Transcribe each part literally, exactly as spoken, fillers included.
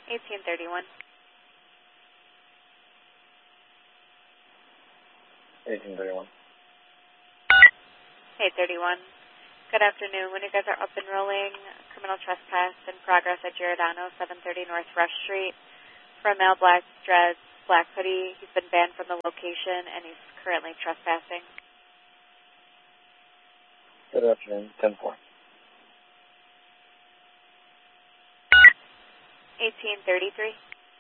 eighteen thirty-one. eighteen thirty-one. eight thirty-one. Good afternoon. When you guys are up and rolling, criminal trespass in progress at Giordano, seven thirty North Rush Street. For a male, black dreads, black hoodie. He's been banned from the location, and he's currently trespassing. Good afternoon. ten four. eighteen thirty-three.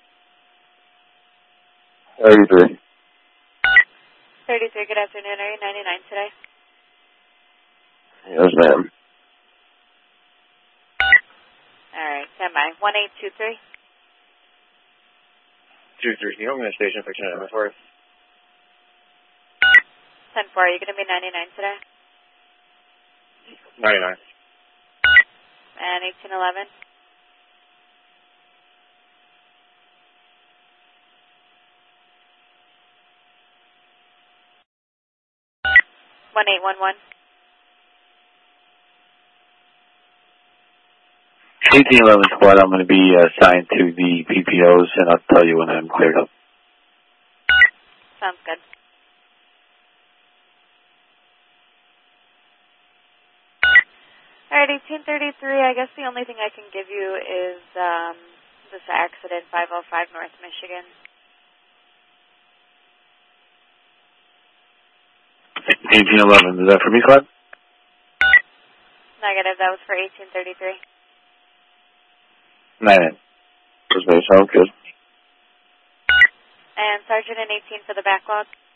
thirty-three. thirty-three, good afternoon. Are you ninety-nine today? Yes, ma'am. All right, stand by. one eight two three. two three. You know, I'm going to station for ten Emmersworth. ten four, are you going to be ninety-nine today? ninety-nine. And eighteen eleven. one eight one one. eighteen eleven squad, I'm going to be assigned to the P P Os, and I'll tell you when I'm cleared up. Sounds good. All right, eighteen thirty-three, I guess the only thing I can give you is um, this accident, five oh five North Michigan. eighteen eleven, is that for me, squad? Negative, that was for eighteen thirty-three. nine. Sounds good. And Sergeant and eighteen for the backlog.